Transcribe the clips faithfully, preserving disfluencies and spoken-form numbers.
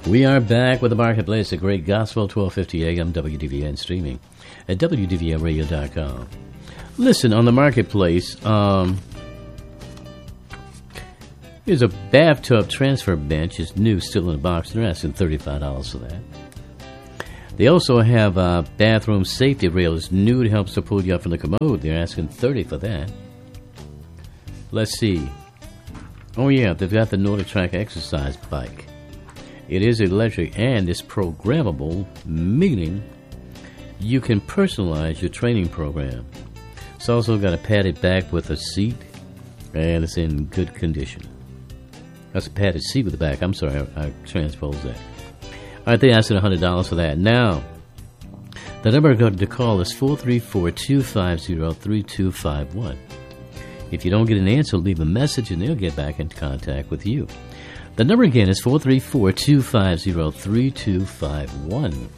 We are back with the Marketplace, a great gospel, twelve fifty A M, W D V A, and streaming at W D V A radio dot com. Listen, on the Marketplace, um, here's a bathtub transfer bench. It's new, still in the box. They're asking thirty-five dollars for that. They also have a bathroom safety rail. It's new. It helps to pull you up from the commode. They're asking thirty dollars for that. Let's see. Oh, yeah, they've got the NordicTrack exercise bike. It is electric and it's programmable, meaning you can personalize your training program. It's also got a padded back with a seat, and it's in good condition. That's a padded seat with the back. I'm sorry, I, I transposed that. All right, they asked one hundred dollars for that. Now, the number to call is four three four, two five zero, three two five one. If you don't get an answer, leave a message and they'll get back in contact with you. The number again is four three four, two five zero, three two five one.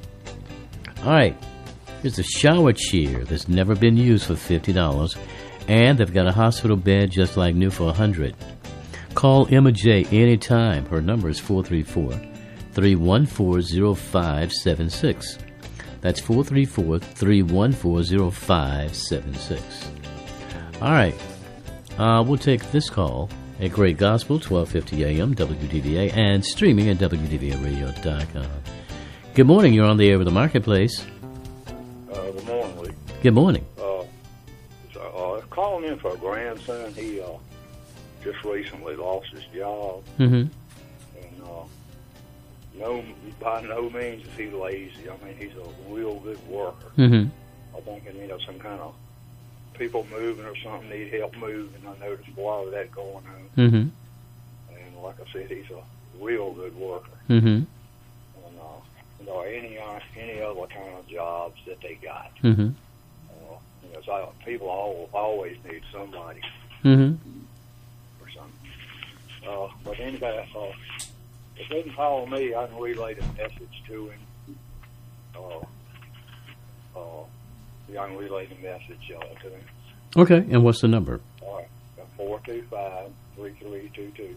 All right, here's a shower chair that's never been used for fifty dollars, and they've got a hospital bed just like new for one hundred dollars. Call Emma J anytime. Her number is four three four, three one four, zero five seven six. That's four three four, three one four, zero five seven six. All right, uh, we'll take this call. A great gospel, twelve fifty A M, W D V A, and streaming at W D V A radio dot com. Good morning. You're on the air with the Marketplace. Uh, good morning, Lee. Good morning. Uh, so, uh, calling in for a grandson. He uh, just recently lost his job. Mm-hmm. And uh, no, by no means is he lazy. I mean, he's a real good worker. Mm-hmm. I think, you know, some kind of people moving or something need help moving. I noticed a lot of that going on. Mm-hmm. And like I said, he's a real good worker. Mm-hmm. And, uh, you know, any, uh, any other kind of jobs that they got. Mm-hmm. Uh, you know, so people all, always need somebody Mm-hmm. or something. Uh, but anyway, uh, if they can call me, I can relay the message to him. Uh, uh, yeah, I can relay the message uh, to him. Okay, and what's the number? All right, four two five, three three two two.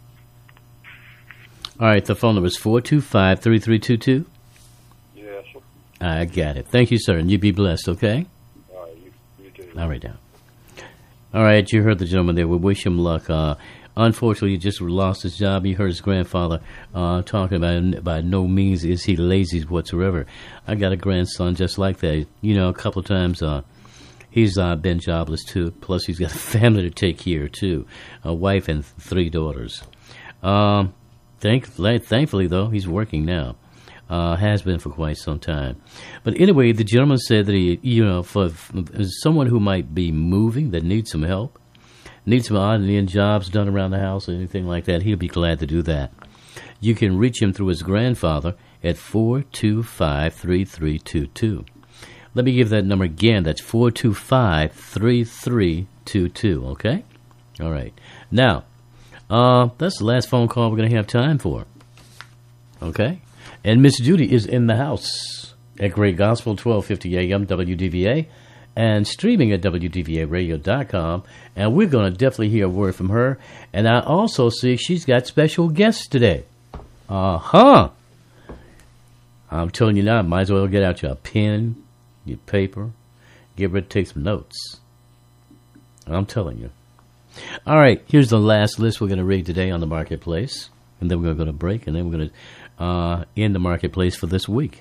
All right, the phone number is four two five, three three two two. Yes, sir. I got it. Thank you, sir, and you be blessed, okay? All right, you, you too. All right, now. All right, you heard the gentleman there. We wish him luck. Uh, unfortunately, he just lost his job. You heard his grandfather uh, talking about by no means is he lazy whatsoever. I got a grandson just like that. You know, a couple of times uh, he's uh, been jobless, too. Plus, he's got a family to take care of, too. A wife and three daughters. Um, thank, thankfully, though, he's working now. Uh, has been for quite some time. But anyway, the gentleman said that he, you know, for, for someone who might be moving, that needs some help, needs some odd and end jobs done around the house or anything like that, he'll be glad to do that. You can reach him through his grandfather at four two five, three three two two. Let me give that number again. That's four two five, three three two two, okay? All right. Now, uh, that's the last phone call we're going to have time for, okay? And Miss Judy is in the house at Great Gospel, twelve fifty A M, W D V A, and streaming at W D V A radio dot com. And we're going to definitely hear a word from her. And I also see she's got special guests today. Uh-huh. I'm telling you now, might as well get out your pen, your paper, get ready to take some notes. I'm telling you. All right, here's the last list we're going to read today on the Marketplace. And then we're going to go to break, and then we're going to uh, end the Marketplace for this week.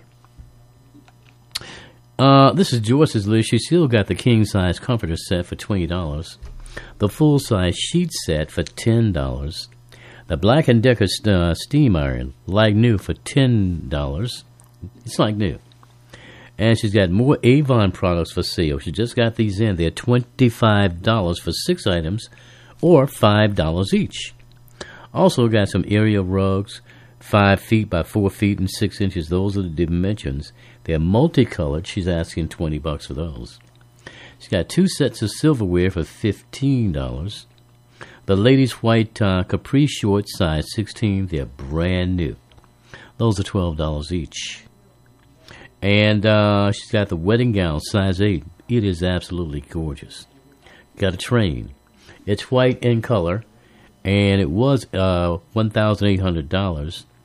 Uh, this is Joyce's list. She still got the king-size comforter set for twenty dollars. The full-size sheet set for ten dollars. The Black and Decker uh, steam iron, like new, for ten dollars. It's like new. And she's got more Avon products for sale. She just got these in. They're twenty-five dollars for six items, or five dollars each. Also got some area rugs, five feet by four feet and six inches. Those are the dimensions. They're multicolored. She's asking twenty bucks for those. She's got two sets of silverware for fifteen dollars. The ladies' white uh, capri shorts, size sixteen. They're brand new. Those are twelve dollars each. And uh, she's got the wedding gown, size eight. It is absolutely gorgeous. Got a train. It's white in color. And it was uh, one thousand eight hundred dollars.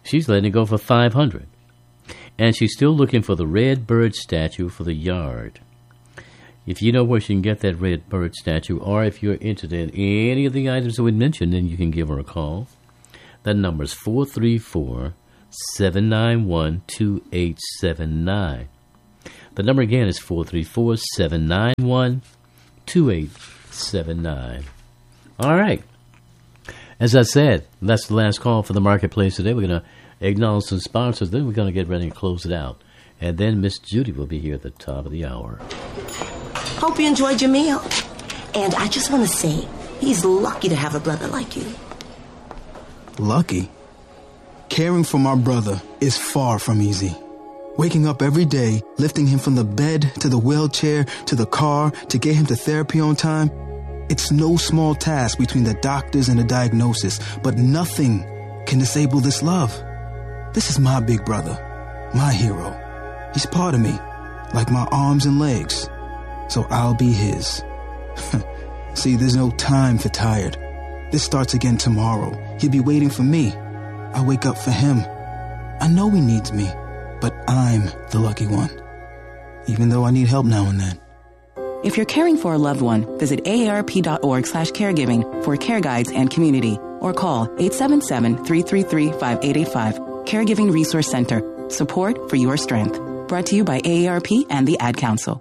She's letting it go for five hundred dollars. And she's still looking for the red bird statue for the yard. If you know where she can get that red bird statue, or if you're interested in any of the items that we mentioned, then you can give her a call. That number is four three four, seven nine one, two eight seven nine. The number again is four three four, seven nine one, two eight seven nine. All right. As I said, that's the last call for the marketplace today. We're going to acknowledge some sponsors, then we're going to get ready and close it out. And then Miss Judy will be here at the top of the hour. Hope you enjoyed your meal. And I just want to say, he's lucky to have a brother like you. Lucky? Caring for my brother is far from easy. Waking up every day, lifting him from the bed to the wheelchair to the car to get him to therapy on time, it's no small task between the doctors and the diagnosis, but nothing can disable this love. This is my big brother, my hero. He's part of me, like my arms and legs. So I'll be his. See, there's no time for tired. This starts again tomorrow. He'll be waiting for me. I wake up for him. I know he needs me, but I'm the lucky one. Even though I need help now and then. If you're caring for a loved one, visit aarp.org slash caregiving for care guides and community, or call eight seven seven, three three three, five eight eight five. Caregiving Resource Center. Support for your strength. Brought to you by A A R P and the Ad Council.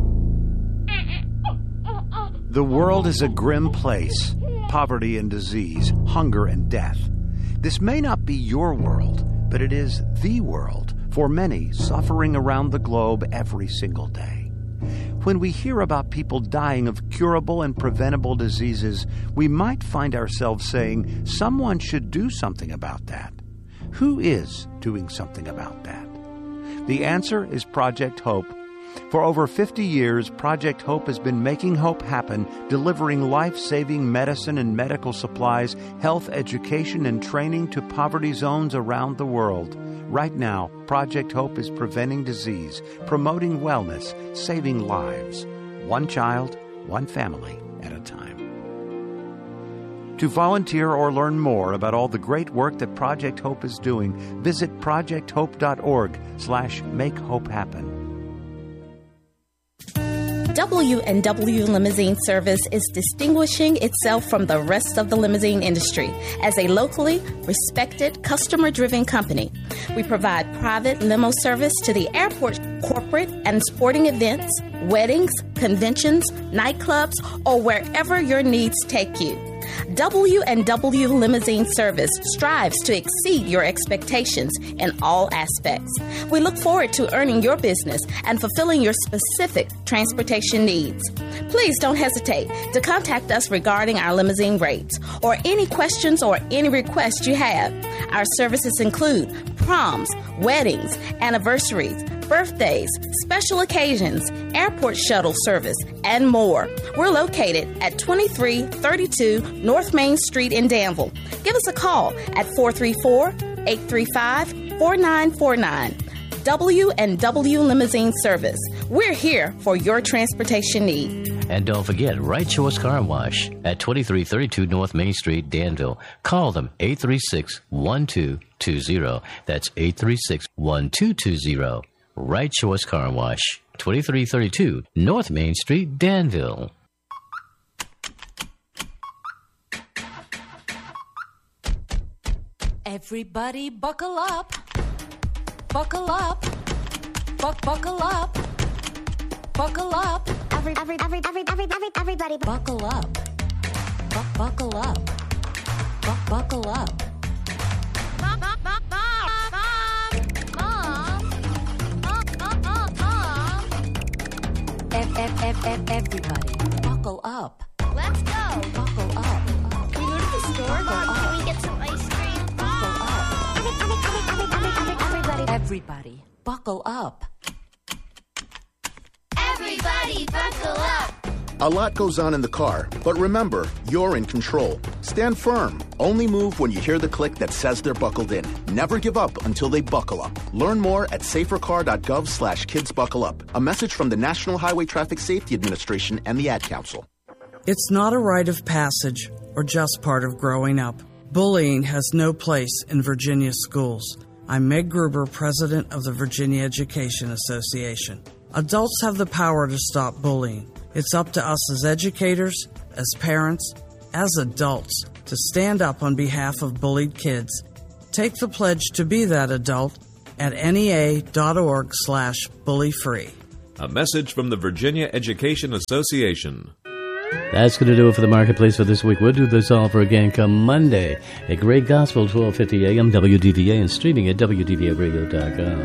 The world is a grim place. Poverty and disease, hunger and death. This may not be your world, but it is the world for many suffering around the globe every single day. When we hear about people dying of curable and preventable diseases, we might find ourselves saying, someone should do something about that. Who is doing something about that? The answer is Project Hope. For over fifty years, Project Hope has been making hope happen, delivering life-saving medicine and medical supplies, health education, and training to poverty zones around the world. Right now, Project Hope is preventing disease, promoting wellness, saving lives, one child, one family at a time. To volunteer or learn more about all the great work that Project Hope is doing, visit projecthope.org slash make hope happen. W and W Limousine Service is distinguishing itself from the rest of the limousine industry as a locally respected, customer-driven company. We provide private limo service to the airport, corporate and sporting events, weddings, conventions, nightclubs, or wherever your needs take you. W and W Limousine Service strives to exceed your expectations in all aspects. We look forward to earning your business and fulfilling your specific transportation needs. Please don't hesitate to contact us regarding our limousine rates or any questions or any requests you have. Our services include proms, weddings, anniversaries, birthdays, special occasions, airport shuttle service, and more. We're located at twenty-three thirty-two North Main Street in Danville. Give us a call at four three four, eight three five, four nine four nine. W and W Limousine Service. We're here for your transportation need. And don't forget, Right Choice Car Wash at twenty-three thirty-two North Main Street, Danville. Call them eight three six, one two two zero. That's eight three six, one two two zero. Right Choice Car Wash, twenty-three thirty-two North Main Street, Danville. Everybody buckle up. Buckle up. Buck buckle up. Buckle up. Every every every every every every everybody buckle up. Buck buckle up. Buck buckle up. Mom, mom, mom, mom, mom, mom, mom, mom. Ev- ev- ev- ev- everybody buckle up. Let's go. Buckle up. Can we go to the store? Mom, can we get some ice cream? Buckle up. Every, every, every, every, every, every, everybody. Everybody buckle up. Everybody buckle up. A lot goes on in the car, but remember, you're in control. Stand firm. Only move when you hear the click that says they're buckled in. Never give up until they buckle up. Learn more at safercar.gov slash kids buckle up. A message from the National Highway Traffic Safety Administration and the Ad Council. It's not a rite of passage or just part of growing up. Bullying has no place in Virginia schools. I'm Meg Gruber, president of the Virginia Education Association. Adults have the power to stop bullying. It's up to us as educators, as parents, as adults to stand up on behalf of bullied kids. Take the pledge to be that adult at N E A dot org slash bully free. A message from the Virginia Education Association. That's going to do it for the Marketplace for this week. We'll do this all over again come Monday. A great gospel, twelve fifty a.m. W D V A, and streaming at W D V A radio dot com.